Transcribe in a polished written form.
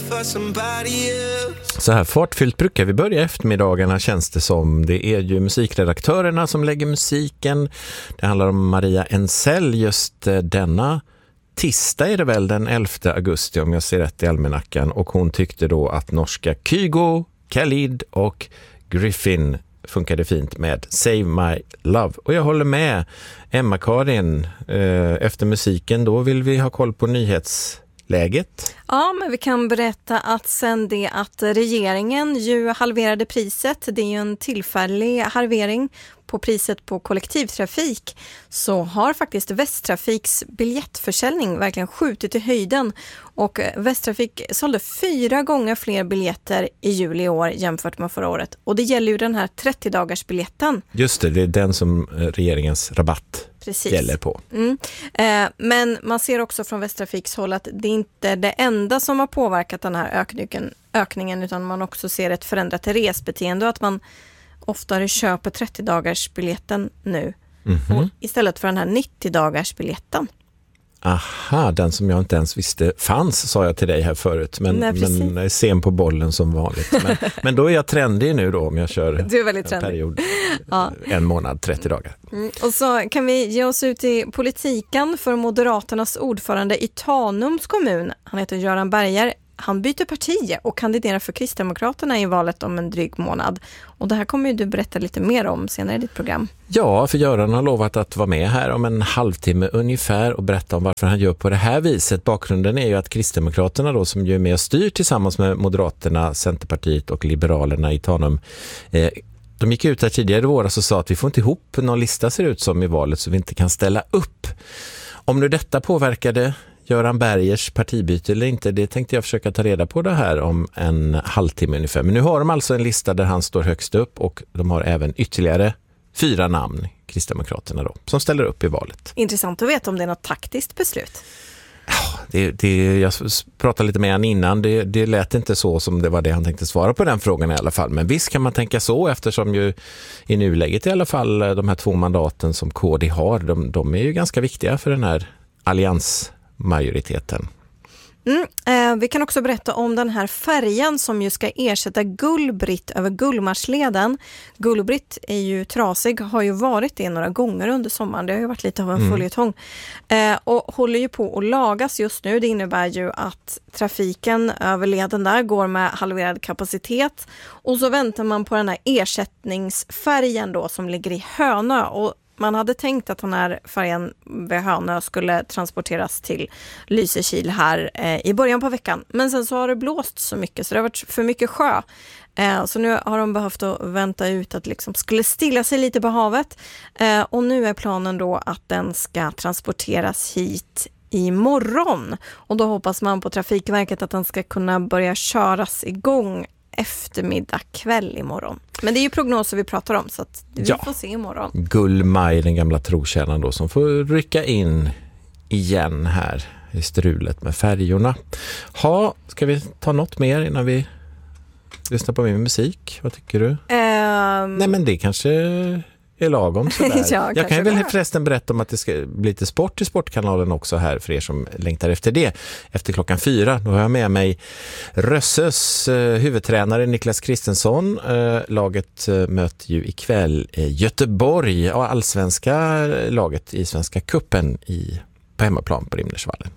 for somebody else. Så här fartfyllt brukar vi börja eftermiddagarna, känns det som. Det är ju musikredaktörerna som lägger musiken. Det handlar om Maria Ensell just denna tisdag är det väl, den 11 augusti om jag ser rätt i almanackan. Och hon tyckte då att norska Kygo, Khalid och Griffin funkade fint med Save My Love. Och jag håller med Emma-Karin. Efter musiken då vill vi ha koll på nyhetsläget. Ja, men vi kan berätta att sen det att regeringen ju halverade priset, det är ju en tillfällig halvering på priset på kollektivtrafik, så har faktiskt Västtrafiks biljettförsäljning verkligen skjutit i höjden, och Västtrafik sålde 4 gånger fler biljetter i juli i år jämfört med förra året, och det gäller ju den här 30-dagars biljetten. Just det är den som regeringens rabatt gäller på. Men man ser också från Västtrafiks håll att det inte är det enda som har påverkat den här ökningen, utan man också ser ett förändrat resbeteende och att man oftare köper 30-dagars biljetten nu istället för den här 90-dagars biljetten. Aha, den som jag inte ens visste fanns, sa jag till dig här förut. Men är sen på bollen som vanligt. Men då är jag trendig nu då om jag kör en period, en månad, 30 dagar. Och så kan vi ge oss ut i politiken, för Moderaternas ordförande i Tanums kommun, han heter Göran Berger. Han byter parti och kandiderar för Kristdemokraterna i valet om en dryg månad. Och det här kommer ju du berätta lite mer om senare i ditt program. Ja, för Göran har lovat att vara med här om en halvtimme ungefär och berätta om varför han gör på det här viset. Bakgrunden är ju att Kristdemokraterna då, som ju är med och styr tillsammans med Moderaterna, Centerpartiet och Liberalerna i Tanum, de gick ut här tidigare i våras och sa att vi får inte ihop någon lista, ser ut som i valet, så vi inte kan ställa upp. Om nu detta påverkade Göran Bergers partibyte eller inte, det tänkte jag försöka ta reda på det här om en halvtimme ungefär. Men nu har de alltså en lista där han står högst upp, och de har även ytterligare 4 namn, Kristdemokraterna då, som ställer upp i valet. Intressant att veta om det är något taktiskt beslut. Ja, jag pratade lite med han innan, det lät inte så som det var det han tänkte svara på den frågan i alla fall. Men visst kan man tänka så, eftersom ju i nuläget i alla fall de här 2 mandaten som KD har, de är ju ganska viktiga för den här alliansmajoriteten. Vi kan också berätta om den här färjan som ju ska ersätta Gullbritt över Gullmarsleden. Gullbritt är ju trasig, har ju varit det några gånger under sommaren. Det har ju varit lite av en följetong. Och håller ju på att lagas just nu. Det innebär ju att trafiken över leden där går med halverad kapacitet. Och så väntar man på den här ersättningsfärjan då som ligger i Hönö, och man hade tänkt att den här färjan vid Hönö skulle transporteras till Lysekil här i början på veckan. Men sen så har det blåst så mycket så det har varit för mycket sjö. Så nu har de behövt att vänta ut att liksom skulle stilla sig lite på havet. Och nu är planen då att den ska transporteras hit imorgon. Och då hoppas man på Trafikverket att den ska kunna börja köras igång eftermiddag kväll imorgon. Men det är ju prognoser vi pratar om, så att vi får se imorgon. Gullmaj, den gamla trotjänaren då, som får rycka in igen här i strulet med färjorna. Ska vi ta något mer innan vi lyssnar på min musik? Vad tycker du? Nej, men det kanske är lagom sådär. Jag kan ju väl förresten berätta om att det ska bli lite sport i Sportkanalen också här för er som längtar efter det. Efter 4:00 då har jag med mig Rösses huvudtränare Niklas Kristensson. Laget möter ju ikväll Göteborg och allsvenska laget i Svenska cupen på hemmaplan på Rimnersvallen.